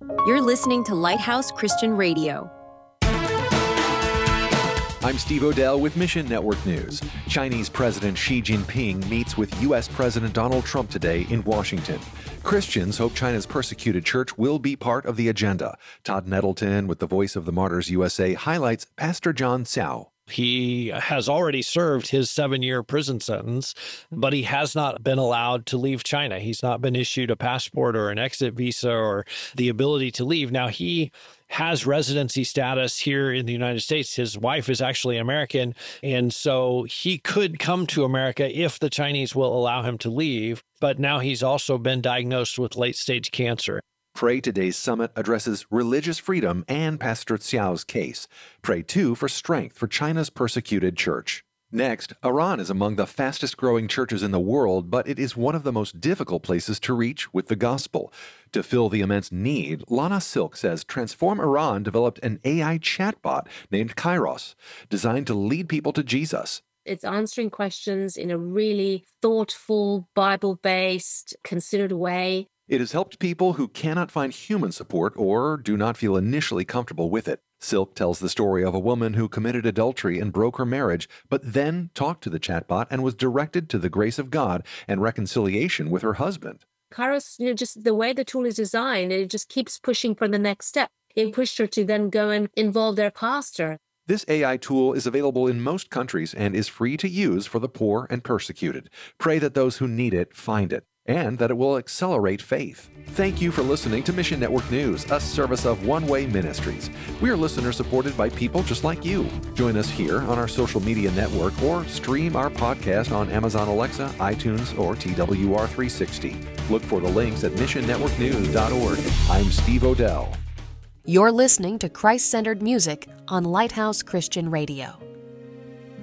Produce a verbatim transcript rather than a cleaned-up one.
You're listening to Lighthouse Christian Radio. I'm Steve Odell with Mission Network News. Chinese President Xi Jinping meets with U S President Donald Trump today in Washington. Christians hope China's persecuted church will be part of the agenda. Todd Nettleton with the Voice of the Martyrs U S A highlights Pastor John Cao. He has already served his seven-year prison sentence, but he has not been allowed to leave China. He's not been issued a passport or an exit visa or the ability to leave. Now, he has residency status here in the United States. His wife is actually American, and so he could come to America if the Chinese will allow him to leave. But now he's also been diagnosed with late-stage cancer. Pray Today's summit addresses religious freedom and Pastor Xiao's case. Pray, too, for strength for China's persecuted church. Next, Iran is among the fastest-growing churches in the world, but it is one of the most difficult places to reach with the gospel. To fill the immense need, Lana Silk says Transform Iran developed an A I chatbot named Kairos, designed to lead people to Jesus. It's answering questions in a really thoughtful, Bible-based, considered way. It has helped people who cannot find human support or do not feel initially comfortable with it. Silk tells the story of a woman who committed adultery and broke her marriage, but then talked to the chatbot and was directed to the grace of God and reconciliation with her husband. Kairos, you know, just the way the tool is designed, it just keeps pushing for the next step. It pushed her to then go and involve their pastor. This A I tool is available in most countries and is free to use for the poor and persecuted. Pray that those who need it find it, and that it will accelerate faith. Thank you for listening to Mission Network News, a service of One Way Ministries. We are listener-supported by people just like you. Join us here on our social media network or stream our podcast on Amazon Alexa, iTunes, or T W R three sixty. Look for the links at mission network news dot org. I'm Steve Odell. You're listening to Christ-centered music on Lighthouse Christian Radio.